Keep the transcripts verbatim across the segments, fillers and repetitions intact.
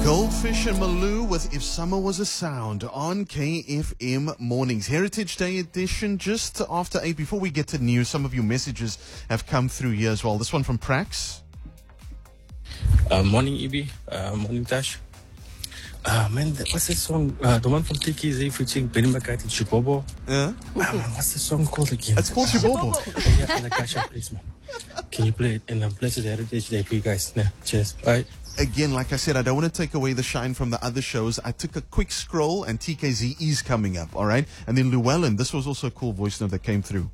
Goldfish and Malou with If Summer Was a Sound on K F M Mornings. Heritage Day edition just after eight. Before we get to news, some of your messages have come through here as well. This one from Prax. Uh, morning, Ibi. Uh, morning, Tash. Uh, man, that, what's that song? Uh, the one from T K Z featuring Benny McCarthy, Chibobo. Yeah? Um, what's the song called again? It's called Chibobo. Yeah, and the Kasha, please, man. Can you play it? And I'm blessed Heritage Day for you guys. Yeah, cheers. Bye. Again, like I said, I don't want to take away the shine from the other shows. I took a quick scroll and T K Z is coming up, all right? And then Llewellyn, this was also a cool voice note that came through.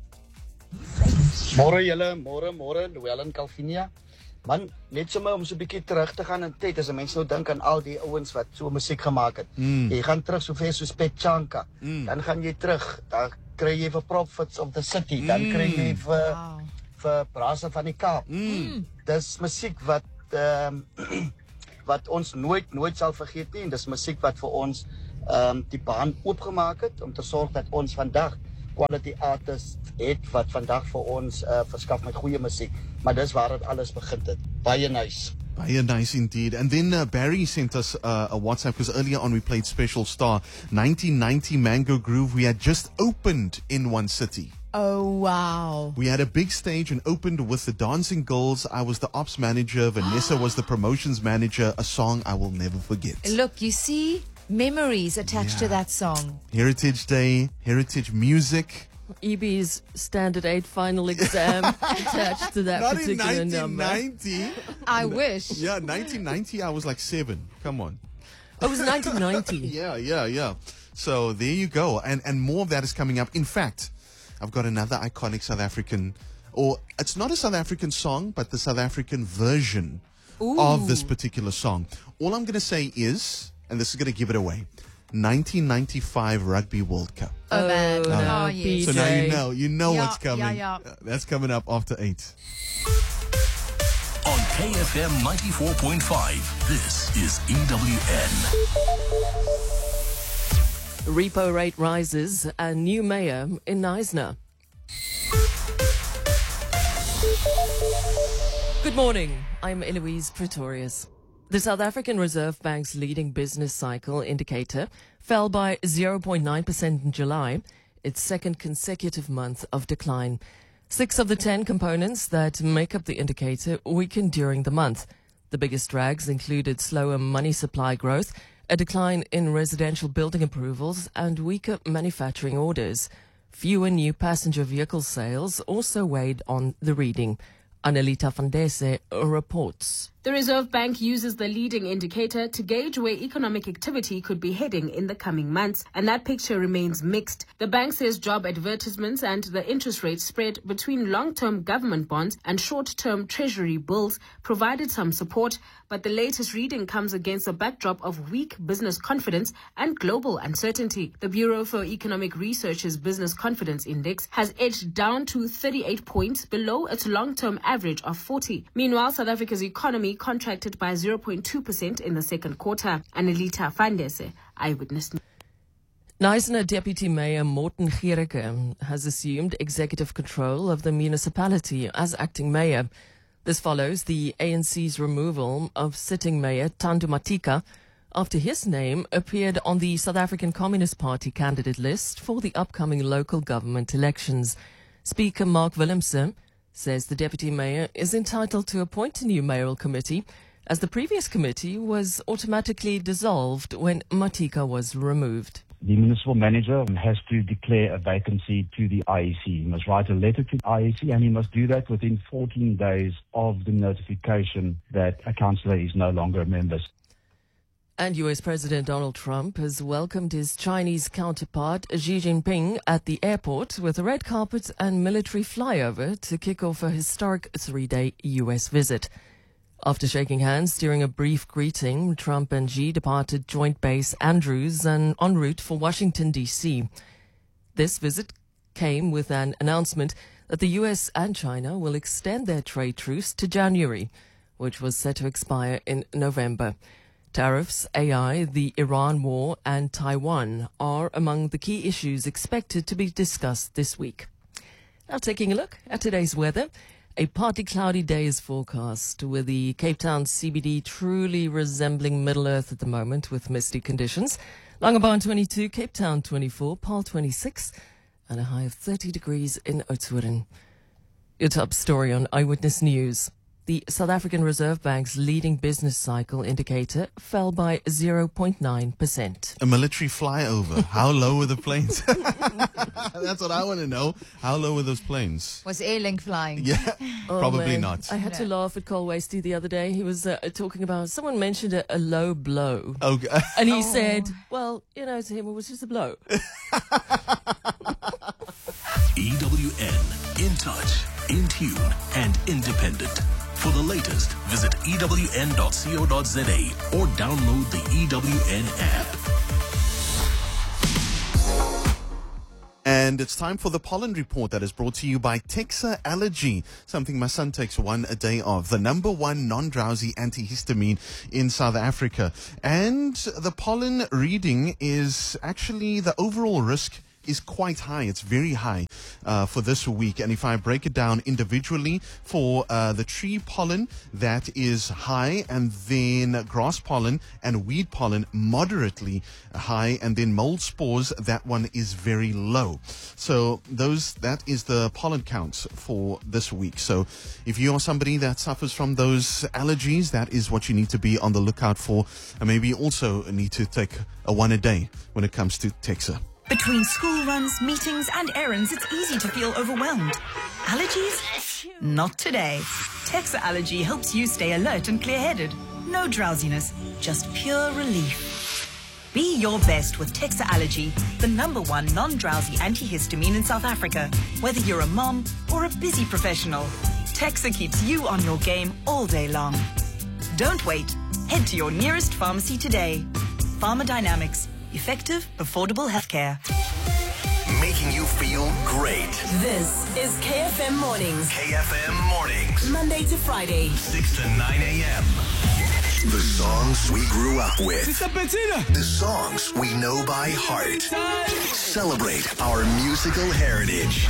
Môre julle, môre, môre, Llewellyn Calvinia. Man, net sommer om so 'n bietjie terug te gaan in tyd, as mense nou dink aan al die ouens wat so musiek gemaak het. Mm. Jy gaan terug so ver soos Petchanka. Mm. Dan gaan jy terug, dan kry jy vir Prophets of the City, dan Mm. kry jy vir Wow. vir Brasa van die Kaap. Mm. Dis musiek wat ehm um, wat ons nooit nooit sal vergeet nie, en dis musiek wat vir ons ehm um, die baan oopgemaak het om te sorg dat ons vandag quality artists het wat vandag vir ons uh, verskaf met goeie musiek. Maar dis waar dit alles begin het. Baie nice. Very nice indeed. And then uh, Barry sent us uh, a WhatsApp because earlier on we played Special Star. nineteen ninety Mango Groove. We had just opened in one city. Oh, wow. We had a big stage and opened with the Dancing Girls. I was the ops manager. Vanessa was the promotions manager. A song I will never forget. Look, you see memories attached to Yeah. that song. Heritage Day, heritage music. E B's standard eight final exam attached to that Not in particular nineteen number. ninety. I wish. Yeah, nineteen ninety I was like seven. Come on. Oh, it was nineteen ninety. Yeah, yeah, yeah. So there you go. And and more of that is coming up. In fact, I've got another iconic South African, or it's not a South African song, but the South African version of this particular song. All I'm going to say is, and this is going to give it away, nineteen ninety-five Rugby World Cup. Oh, man. Oh, Oh, no, yes. So now you D J. know, you know Yeah, what's coming. yeah, yeah. Uh, That's coming up after eight. On K F M ninety-four point five, this is E W N. Repo rate rises and new mayor in Knysna. Good morning. I'm Eloise Pretorius. The South African Reserve Bank's leading business cycle indicator fell by zero point nine percent in July, its second consecutive month of decline. Six of the ten components that make up the indicator weakened during the month. The biggest drags included slower money supply growth, a decline in residential building approvals, and weaker manufacturing orders. Fewer new passenger vehicle sales also weighed on the reading. Annelita van Dese reports. The Reserve Bank uses the leading indicator to gauge where economic activity could be heading in the coming months, and that picture remains mixed. The bank says job advertisements and the interest rate spread between long-term government bonds and short-term treasury bills provided some support, but the latest reading comes against a backdrop of weak business confidence and global uncertainty. The Bureau for Economic Research's Business Confidence Index has edged down to thirty-eight points below its long-term average of forty. Meanwhile, South Africa's economy contracted by zero point two percent in the second quarter. Annelita van Dese, Eyewitness. Knysna Deputy Mayor Morten Gericke has assumed executive control of the municipality as acting mayor. This follows the A N C's removal of sitting mayor Thando Matika after his name appeared on the South African Communist Party candidate list for the upcoming local government elections. Speaker Mark Willemse says the deputy mayor is entitled to appoint a new mayoral committee, as the previous committee was automatically dissolved when Matika was removed. The municipal manager has to declare a vacancy to the I E C. He must write a letter to the I E C, and he must do that within fourteen days of the notification that a councillor is no longer a member. And U S President Donald Trump has welcomed his Chinese counterpart Xi Jinping at the airport with a red carpet and military flyover to kick off a historic three-day U S visit. After shaking hands during a brief greeting, Trump and Xi departed Joint Base Andrews and en route for Washington, D C. This visit came with an announcement that the U S and China will extend their trade truce to January, which was set to expire in November. Tariffs, A I, the Iran war, and Taiwan are among the key issues expected to be discussed this week. Now taking a look at today's weather. A partly cloudy day is forecast, with the Cape Town C B D truly resembling Middle Earth at the moment with misty conditions. Langebaan twenty-two, Cape Town twenty-four, Paarl twenty-six, and a high of thirty degrees in Oudtshoorn. Your top story on Eyewitness News. The South African Reserve Bank's leading business cycle indicator fell by zero point nine percent. A military flyover. How low were the planes? That's what I want to know. How low were those planes? Was Airlink flying? Yeah, Oh, probably man. not. I had to laugh at Cole Wasty the other day. He was uh, talking about, someone mentioned a, a low blow. Okay. And he Oh. said, well, you know, to him it was just a blow. E W N, in touch, in tune, and independent. For the latest, visit E W N dot co dot za or download the E W N app. And it's time for the pollen report that is brought to you by Texa Allergy, something my son takes one a day of, the number one non-drowsy antihistamine in South Africa. And the pollen reading is actually the overall risk is quite high. It's very high uh, for this week. And if I break it down individually, for uh, the tree pollen, that is high, and then grass pollen and weed pollen moderately high, and then mold spores, that one is very low. So those that is the pollen counts for this week. So if you are somebody that suffers from those allergies, that is what you need to be on the lookout for. And maybe you also need to take a one a day when it comes to Texa. Between school runs, meetings, and errands, it's easy to feel overwhelmed. Allergies? Not today. Texa Allergy helps you stay alert and clear-headed. No drowsiness, just pure relief. Be your best with Texa Allergy, the number one non-drowsy antihistamine in South Africa. Whether you're a mom or a busy professional, Texa keeps you on your game all day long. Don't wait. Head to your nearest pharmacy today. Pharmadynamics. Effective, affordable healthcare. Making you feel great. This is K F M Mornings. K F M Mornings. Monday to Friday. six to nine a.m. The songs we grew up with. The songs we know by heart. Celebrate our musical heritage.